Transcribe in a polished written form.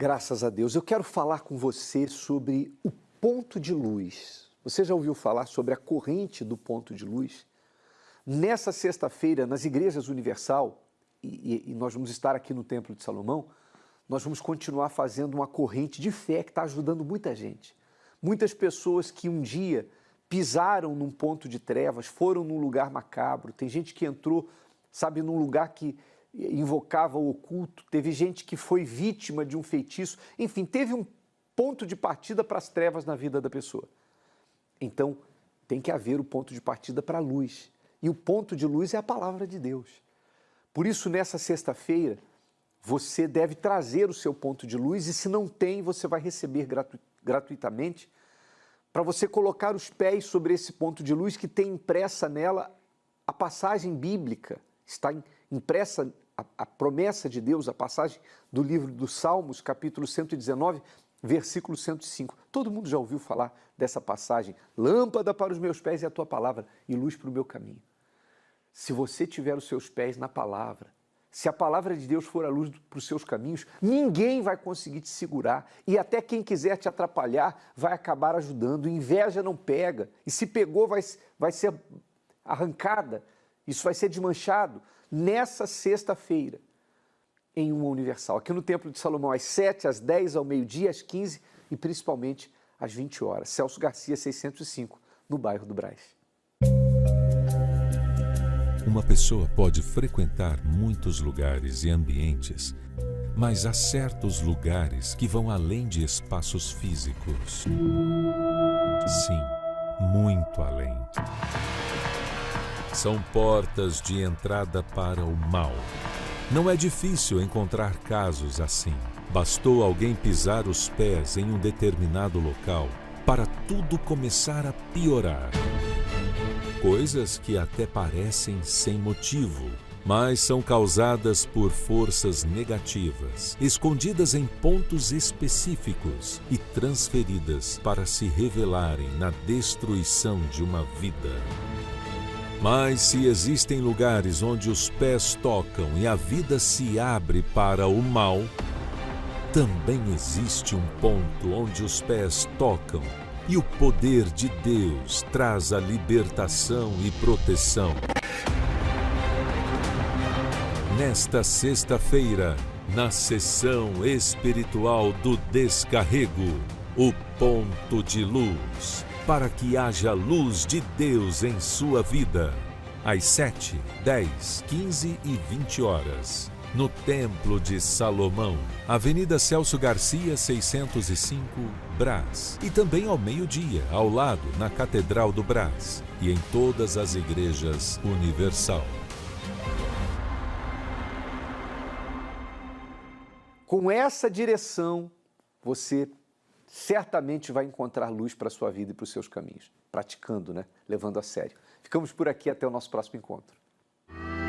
Graças a Deus. Eu quero falar com você sobre o ponto de luz. Você já ouviu falar sobre a corrente do ponto de luz? Nessa sexta-feira, nas igrejas Universal, e nós vamos estar aqui no Templo de Salomão, nós vamos continuar fazendo uma corrente de fé que está ajudando muita gente. Muitas pessoas que um dia pisaram num ponto de trevas, foram num lugar macabro. Tem gente que entrou, sabe, num lugar que invocava o oculto. Teve gente que foi vítima de um feitiço. Enfim, teve um ponto de partida para as trevas na vida da pessoa. Então, tem que haver o ponto de partida para a luz. E o ponto de luz é a palavra de Deus. Por isso, nessa sexta-feira, você deve trazer o seu ponto de luz e, se não tem, você vai receber gratuitamente para você colocar os pés sobre esse ponto de luz que tem impressa nela a passagem bíblica. Está impressa a promessa de Deus, a passagem do livro dos Salmos, capítulo 119, versículo 105. Todo mundo já ouviu falar dessa passagem? Lâmpada para os meus pés é a tua palavra e luz para o meu caminho. Se você tiver os seus pés na palavra, se a palavra de Deus for a luz para os seus caminhos, ninguém vai conseguir te segurar e até quem quiser te atrapalhar vai acabar ajudando. Inveja não pega e se pegou vai ser arrancada, isso vai ser desmanchado nessa sexta-feira em uma Universal, aqui no Templo de Salomão, às 7, às 10, ao meio-dia, às 15 e principalmente às 20 horas. Celso Garcia, 605, no bairro do Brás. Uma pessoa pode frequentar muitos lugares e ambientes, mas há certos lugares que vão além de espaços físicos. Sim, muito além. São portas de entrada para o mal. Não é difícil encontrar casos assim. Bastou alguém pisar os pés em um determinado local para tudo começar a piorar. Coisas que até parecem sem motivo, mas são causadas por forças negativas, escondidas em pontos específicos e transferidas para se revelarem na destruição de uma vida. Mas se existem lugares onde os pés tocam e a vida se abre para o mal, também existe um ponto onde os pés tocam e o poder de Deus traz a libertação e proteção. Nesta sexta-feira, na sessão espiritual do Descarrego, o ponto de luz, para que haja luz de Deus em sua vida, às 7, 10, 15 e 20 horas. No Templo de Salomão, Avenida Celso Garcia, 605, Brás. E também ao meio-dia, ao lado, na Catedral do Brás. E em todas as igrejas Universal. Com essa direção, você certamente vai encontrar luz para a sua vida e para os seus caminhos. Praticando, né? Levando a sério. Ficamos por aqui, até o nosso próximo encontro.